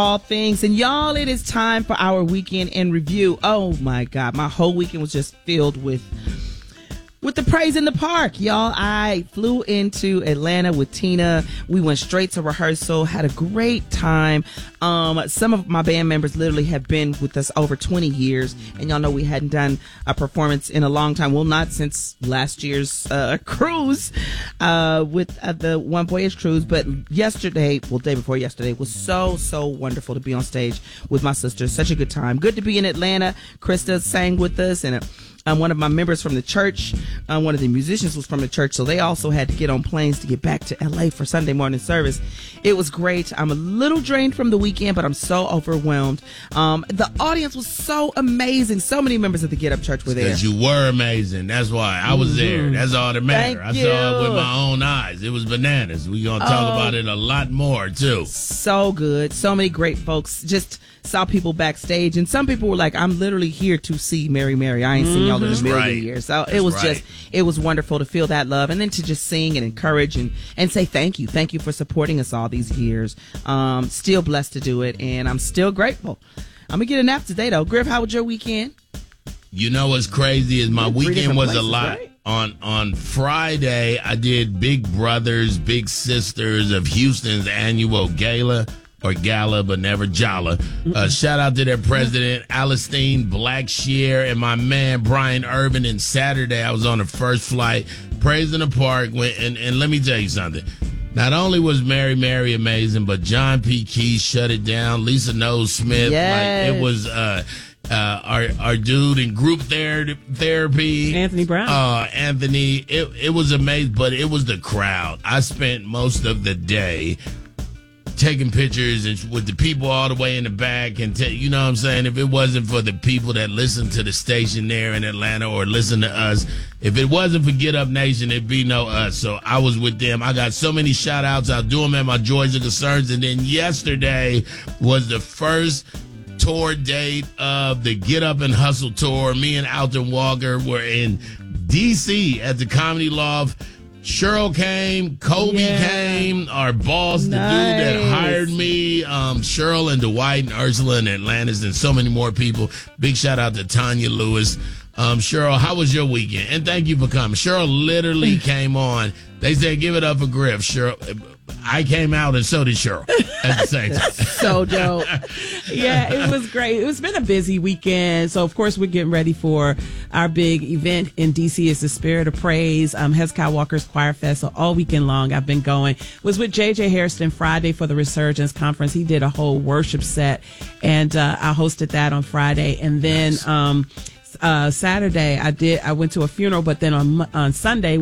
all things. And y'all, it is time for our weekend in review. Oh my God, my whole weekend was just filled with the praise in the park, y'all. I flew into Atlanta with Tina. We went straight to rehearsal, had a great time. Some of my band members literally have been with us over 20 years, and y'all know we hadn't done a performance in a long time. Well, not since last year's cruise with the One Voyage cruise, but yesterday, day before yesterday, was so wonderful to be on stage with my sisters. Such a good time. Good to be in Atlanta. Krista sang with us, and one of my members from the church, one of the musicians was from the church, so they also had to get on planes to get back to LA for Sunday morning service. It was great. I'm a little drained from the weekend, but I'm so overwhelmed. The audience was so amazing. So many members of the Get Up Church were there. Because you were amazing. That's why. I was there. That's all that mattered. I saw it with my own eyes. It was bananas. We're going to talk about it a lot more, too. So good. So many great folks. Just saw people backstage, and some people were like, I'm literally here to see Mary Mary. I ain't seen y'all in a million years. So it was it was wonderful to feel that love, and then to just sing and encourage and say thank you. Thank you for supporting us all these years. Still blessed to do it, and I'm still grateful. I'm going to get a nap today, though. Griff, how was your weekend? You know what's crazy is my weekend was a lot. Right? On Friday, I did Big Brothers, Big Sisters of Houston's annual gala, but never Jala. Shout out to their president, Alistine Blackshear, and my man, Brian Irvin. And Saturday, I was on the first flight, praising the park. And let me tell you something. Not only was Mary Mary amazing, but John P. Key shut it down. Lisa Knowles Smith. Yes. Like, it was our dude in group therapy. Anthony Brown. Anthony. It was amazing, but it was the crowd. I spent most of the day taking pictures and with the people all the way in the back, and you know what I'm saying? If it wasn't for the people that listen to the station there in Atlanta or listen to us, if it wasn't for Get Up Nation, it'd be no us. So I was with them. I got so many shout outs. I'll do them at my Joys and Concerns. And then yesterday was the first tour date of the Get Up and Hustle tour. Me and Alton Walker were in DC at the Comedy Loft. Cheryl came, Kobe came, our boss, the dude that hired me, Cheryl and Dwight and Ursula and Atlantis and so many more people. Big shout out to Tanya Lewis. Cheryl, how was your weekend? And thank you for coming. Cheryl literally came on. They said, give it up for Griff. Cheryl, I came out and so did Cheryl at the same time. So dope. Yeah, it was great. It's been a busy weekend. So, of course, we're getting ready for our big event in D.C. It's the Spirit of Praise, Hezekiah Walker's Choir Fest. So all weekend long I've been going. Was with J.J. Hairston Friday for the Resurgence Conference. He did a whole worship set, and I hosted that on Friday. And then Saturday I went to a funeral, but then on Sunday